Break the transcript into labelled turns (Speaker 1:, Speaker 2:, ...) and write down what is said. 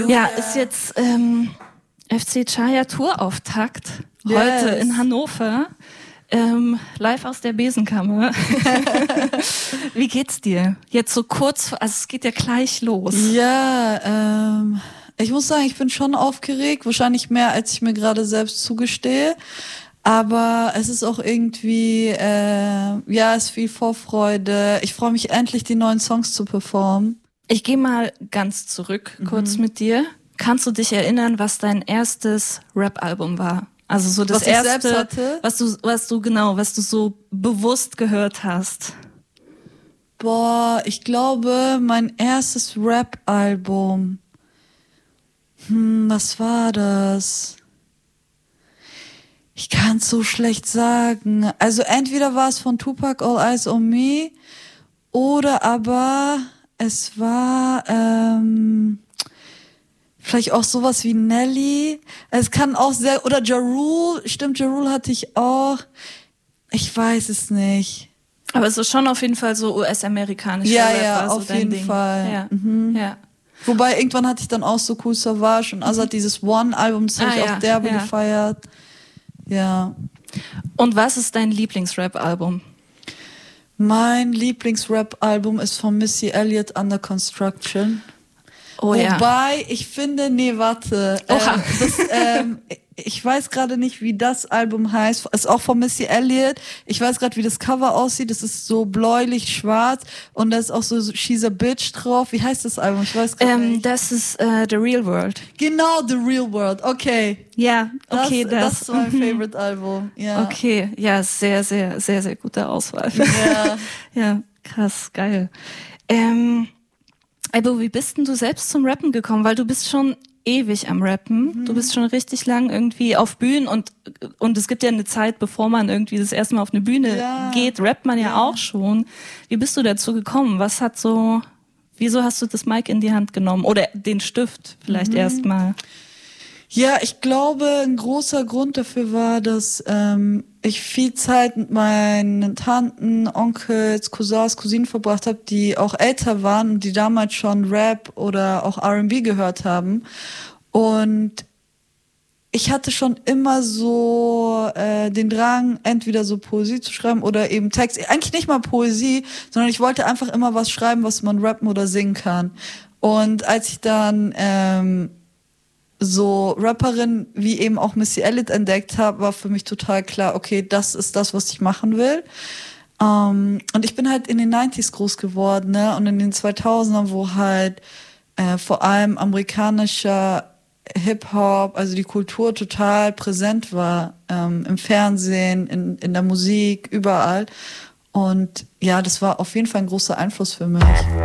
Speaker 1: Ja, ist jetzt FC Chaya Tourauftakt heute in Hannover. Live aus der Besenkammer. Wie geht's dir? Jetzt so kurz, also es geht ja gleich los.
Speaker 2: Ja, ich muss sagen, ich bin schon aufgeregt, wahrscheinlich mehr, als ich mir gerade selbst zugestehe. Aber es ist auch irgendwie, es ist viel Vorfreude. Ich freue mich endlich, die neuen Songs zu performen.
Speaker 1: Ich gehe mal ganz zurück, kurz mit dir. Kannst du dich erinnern, was dein erstes Rap-Album war? Also so das
Speaker 2: was
Speaker 1: erste,
Speaker 2: ich selbst hatte?
Speaker 1: was du so bewusst gehört hast.
Speaker 2: Boah, ich glaube, mein erstes Rap-Album. Was war das? Ich kann es so schlecht sagen. Also entweder war es von Tupac, All Eyes on Me, oder aber es war vielleicht auch sowas wie Nelly. Es kann auch oder Ja Rule. Stimmt, Ja Rule hatte ich auch. Ich weiß es nicht.
Speaker 1: Aber es ist schon auf jeden Fall so US-amerikanischer Rap.
Speaker 2: Ja,
Speaker 1: also
Speaker 2: auf jeden Fall.
Speaker 1: Ja. Ja.
Speaker 2: Wobei irgendwann hatte ich dann auch so Cool Savage und Azad dieses One-Album, das habe ich auch derbe gefeiert. Ja.
Speaker 1: Und was ist dein Lieblings-Rap-Album?
Speaker 2: Mein Lieblings-Rap-Album ist von Missy Elliott, Under Construction.
Speaker 1: Oh,
Speaker 2: Wobei, ich finde, ich weiß gerade nicht, wie das Album heißt. Ist auch von Missy Elliott. Ich weiß gerade, wie das Cover aussieht. Das ist so bläulich-schwarz und da ist auch so She's a Bitch drauf. Wie heißt das Album? Ich weiß gerade nicht.
Speaker 1: Das ist The Real World.
Speaker 2: Genau, The Real World. Okay.
Speaker 1: Ja, okay.
Speaker 2: Das ist mein Favorite-Album. Ja.
Speaker 1: Okay, ja, sehr, sehr, sehr, sehr gute Auswahl.
Speaker 2: Ja.
Speaker 1: Ja, krass, geil. Aber wie bist denn du selbst zum Rappen gekommen? Weil du bist schon ewig am Rappen. Du bist schon richtig lang irgendwie auf Bühnen und es gibt ja eine Zeit, bevor man irgendwie das erste Mal auf eine Bühne geht, rappt man ja auch schon. Wie bist du dazu gekommen? Wieso hast du das Mic in die Hand genommen? Oder den Stift vielleicht erstmal?
Speaker 2: Ja, ich glaube, ein großer Grund dafür war, dass ich viel Zeit mit meinen Tanten, Onkels, Cousins, Cousinen verbracht habe, die auch älter waren und die damals schon Rap oder auch R&B gehört haben. Und ich hatte schon immer so den Drang, entweder so Poesie zu schreiben oder eben Text. Eigentlich nicht mal Poesie, sondern ich wollte einfach immer was schreiben, was man rappen oder singen kann. Und als ich dann so Rapperin wie eben auch Missy Elliott entdeckt habe, war für mich total klar, okay, das ist das, was ich machen will. Und ich bin halt in den 90s groß geworden, ne? Und in den 2000ern, wo halt vor allem amerikanischer Hip-Hop, also die Kultur total präsent war, im Fernsehen, in der Musik, überall. Und ja, das war auf jeden Fall ein großer Einfluss für mich.